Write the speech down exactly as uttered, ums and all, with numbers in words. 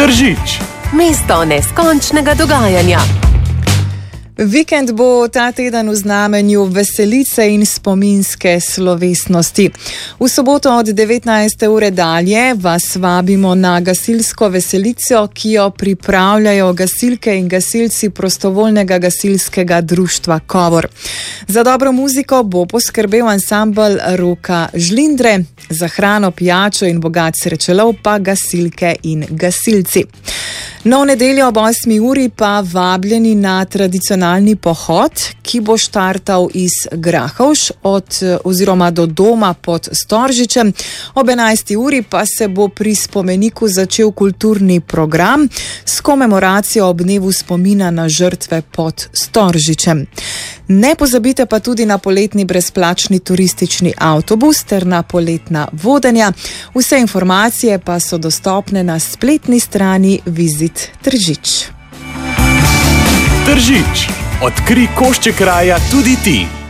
Tržič. Mesto neskončnega dogajanja. Vikend bo ta teden v znamenju veselice in spominske slovesnosti. V soboto od devetnajste ure dalje vas vabimo na gasilsko veselico, ki jo pripravljajo gasilke in gasilci prostovoljnega gasilskega društva Kovor. Za dobro muziko bo poskrbel ansambel Roka Žlindre, za hrano, pijačo in bogat srečelov pa gasilke in gasilci. No, v nedeljo ob osmi uri pa vabljeni na tradicionalni pohod, ki bo štartal iz Grahovš od oziroma do doma pod Storžičem. Ob enajsti uri pa se bo pri spomeniku začel kulturni program s komemoracijo ob dnevu spomina na žrtve pod Storžičem. Ne pozabite pa tudi na poletni brezplačni turistični avtobus ter na poletna vodenja. Vse informacije pa so dostopne na spletni strani Vizit Tržič. Tržič. Odkrij košček kraja tudi ti.